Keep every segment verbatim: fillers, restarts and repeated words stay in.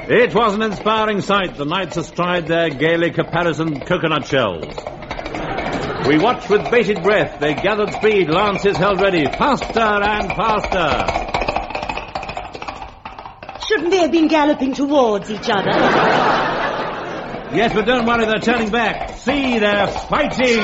It was an inspiring sight, the knights astride their gaily caparisoned coconut shells. We watched with bated breath. They gathered speed, lances held ready, faster and faster. Shouldn't they have been galloping towards each other? Yes, but don't worry, they're turning back. See, they're fighting.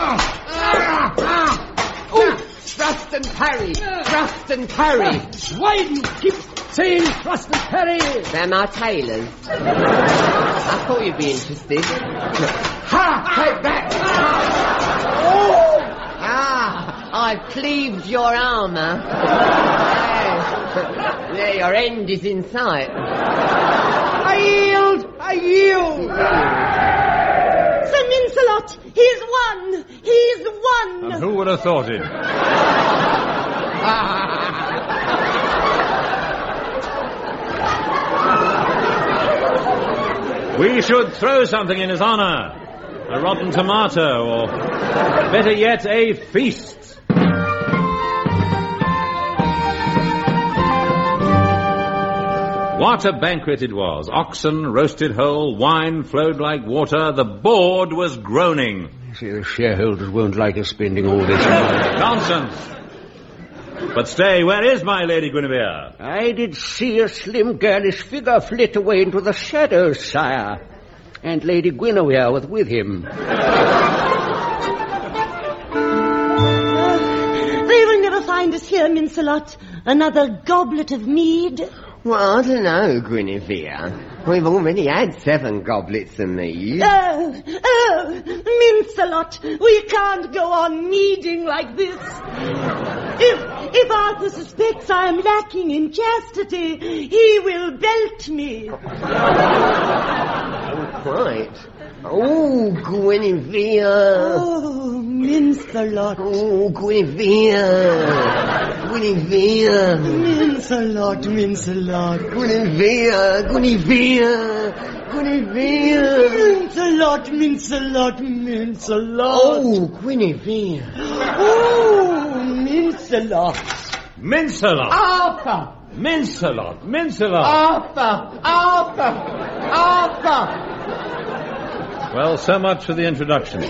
Oh, thrust and parry, thrust and parry. Why do you keep saying thrust and parry? They're my tailors. I thought you'd be interested. Ha! Take back! Oh! Ah, I've cleaved your armour. Yes. There, your end is in sight. I yield! I yield! Sir Mincelot, he's won! He's won! And who would have thought it? We should throw something in his honour. A rotten tomato, or better yet, a feast. What a banquet it was. Oxen roasted whole, wine flowed like water, the board was groaning. See, the shareholders won't like us spending all this money. Nonsense. But stay, where is my Lady Guinevere? I did see a slim girlish figure flit away into the shadows, sire. And Lady Guinevere was with him. Oh, they will never find us here, Mincelot. Another goblet of mead. Well, I don't know, Guinevere. We've already had seven goblets of mead. Oh, oh, Mincelot, we can't go on meading like this. If, if Arthur suspects I am lacking in chastity, he will belt me. Oh, quite. Oh, Guinevere. Oh, Mincelot. Oh, Guinevere. Guinevere. Mincelot, Mincelot. Guinevere, Guinevere, Guinevere. Mincelot, Mincelot, Mincelot. Oh, Guinevere. Oh, Mincelot. Mincelot. Arthur! Mincelot. Mincelot. Arthur! Arthur! Arthur! Well, so much for the introduction.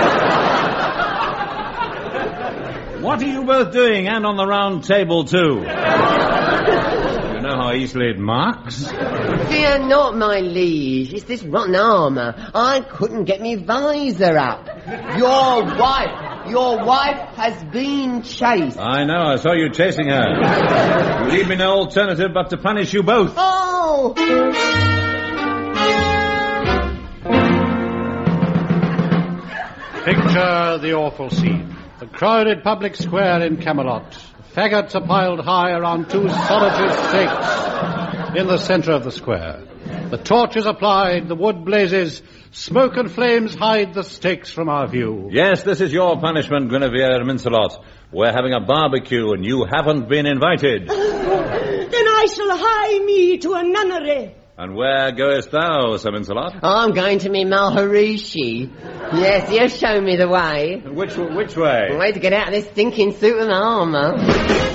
What are you both doing, and on the round table, too? You know how easily it marks? Fear not, my liege. It's this rotten armour. I couldn't get me visor up. Your wife, your wife has been chased. I know, I saw you chasing her. You leave me no alternative but to punish you both. Oh! Picture the awful scene. The crowded public square in Camelot. Faggots are piled high around two solitary stakes in the centre of the square. The torch is applied, the wood blazes, smoke and flames hide the stakes from our view. Yes, this is your punishment, Guinevere and Mincelot. We're having a barbecue and you haven't been invited. Then I shall hie me to a nunnery. And where goest thou, Sir Mincelot? I'm going to me Maharishi. Yes, you've shown me the way. Which which way? The way to get out of this stinking suit of armour.